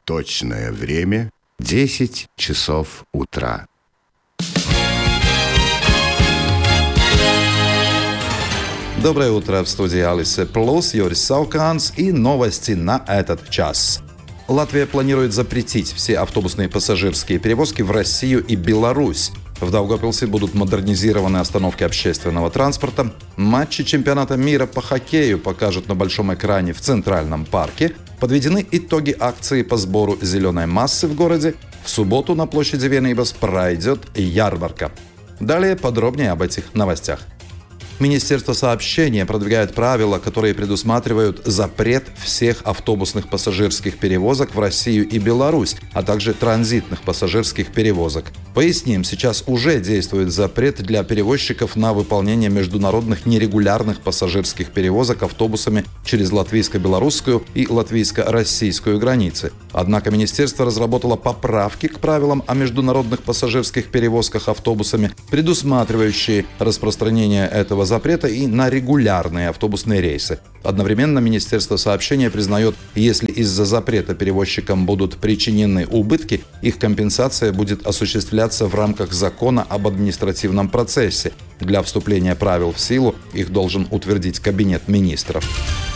Точное время 10 часов утра. Доброе утро, в студии Алисе Плюс, Юрис Сауканс и новости на этот час. Латвия планирует запретить все автобусные пассажирские перевозки в Россию и Беларусь. В Даугавпилсе будут модернизированы остановки общественного транспорта. Матчи чемпионата мира по хоккею покажут на большом экране в Центральном парке. Подведены итоги акции по сбору зеленой массы в городе. В субботу на площади Венейбас пройдет ярмарка. Далее подробнее об этих новостях. Министерство сообщения продвигает правила, которые предусматривают запрет всех автобусных пассажирских перевозок в Россию и Беларусь, а также транзитных пассажирских перевозок. Поясним, сейчас уже действует запрет для перевозчиков на выполнение международных нерегулярных пассажирских перевозок автобусами через латвийско-белорусскую и латвийско-российскую границы. Однако министерство разработало поправки к правилам о международных пассажирских перевозках автобусами, предусматривающие распространение этого запрета и на регулярные автобусные рейсы. Одновременно Министерство сообщения признает, если из-за запрета перевозчикам будут причинены убытки, их компенсация будет осуществляться в рамках закона об административном процессе. Для вступления правил в силу их должен утвердить Кабинет министров.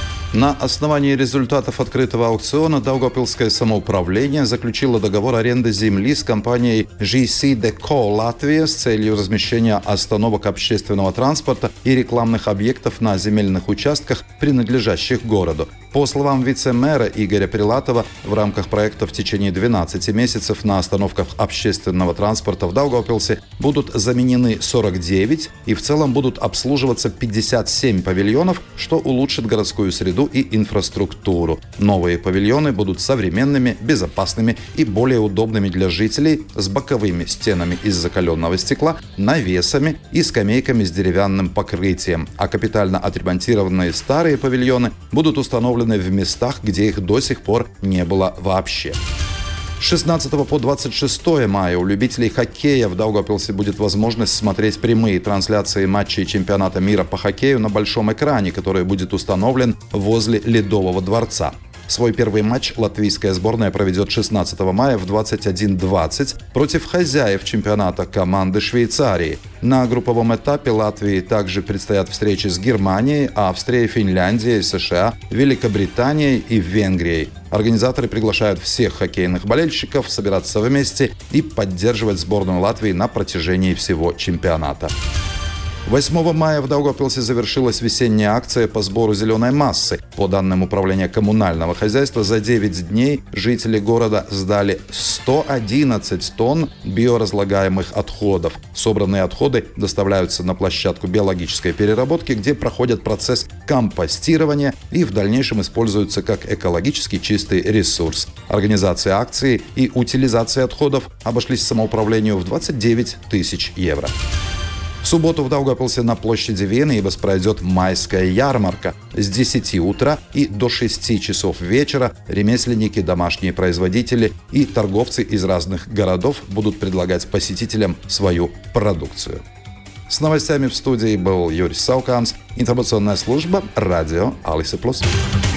На основании результатов открытого аукциона Даугавпилское самоуправление заключило договор аренды земли с компанией GC-Deco Латвия с целью размещения остановок общественного транспорта и рекламных объектов на земельных участках, принадлежащих городу. По словам вице-мэра Игоря Прилатова, в рамках проекта в течение 12 месяцев на остановках общественного транспорта в Даугавпилсе будут заменены 49 и в целом будут обслуживаться 57 павильонов, что улучшит городскую среду и инфраструктуру. Новые павильоны будут современными, безопасными и более удобными для жителей, с боковыми стенами из закаленного стекла, навесами и скамейками с деревянным покрытием, а капитально отремонтированные старые павильоны будут установлены в местах, где их до сих пор не было вообще. С 16 по 26 мая у любителей хоккея в Даугавпилсе будет возможность смотреть прямые трансляции матчей чемпионата мира по хоккею на большом экране, который будет установлен возле Ледового дворца. Свой первый матч латвийская сборная проведет 16 мая в 21:20 против хозяев чемпионата команды Швейцарии. На групповом этапе Латвии также предстоят встречи с Германией, Австрией, Финляндией, США, Великобританией и Венгрией. Организаторы приглашают всех хоккейных болельщиков собираться вместе и поддерживать сборную Латвии на протяжении всего чемпионата. 8 мая в Даугавпилсе завершилась весенняя акция по сбору зеленой массы. По данным Управления коммунального хозяйства, за 9 дней жители города сдали 111 тонн биоразлагаемых отходов. Собранные отходы доставляются на площадку биологической переработки, где проходят процесс компостирования и в дальнейшем используются как экологически чистый ресурс. Организация акции и утилизация отходов обошлись самоуправлению в 29 тысяч евро. В субботу в Даугавпилсе на площади Венейбас пройдет майская ярмарка. С 10 утра и до 6 часов вечера ремесленники, домашние производители и торговцы из разных городов будут предлагать посетителям свою продукцию. С новостями в студии был Юрис Сауканс, информационная служба радио Алисе Плюс.